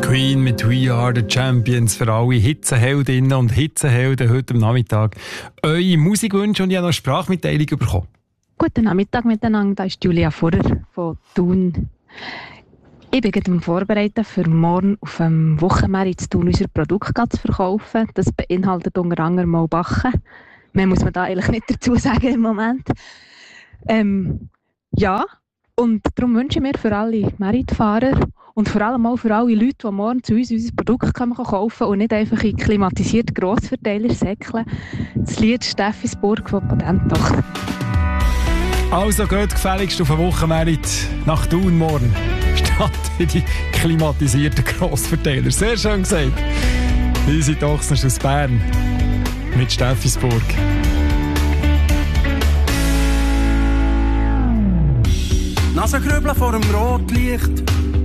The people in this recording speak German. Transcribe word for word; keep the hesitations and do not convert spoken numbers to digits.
Queen mit We Are The Champions für alle Hitzeheldinnen und Hitzehelden heute am Nachmittag. Eure Musikwünsche und ich habe noch eine Sprachmitteilung bekommen. Guten Nachmittag miteinander, da ist Julia Furrer von Thun. Ich bin gerade am Vorbereiten für morgen auf dem Wochenmarkt zu Thun unser Produkt zu verkaufen. Das beinhaltet unter anderem mal Backen. Mehr muss man da eigentlich nicht dazu sagen im Moment. Ähm, ja, und darum wünsche ich mir für alle Meritfahrer und vor allem auch für alle Leute, die morgen zu uns unser Produkt kaufen können und nicht einfach in klimatisierte Grossverteiler säckeln, das Lied Steffisburg von Patenttochter. Also geht gefälligst auf den Wochenmarkt nach Thun morgen, statt in die klimatisierten Grossverteiler. Sehr schön gesagt. Unsere Tochter aus Bern mit Steffisburg. Nasengrübeln vor dem Rotlicht,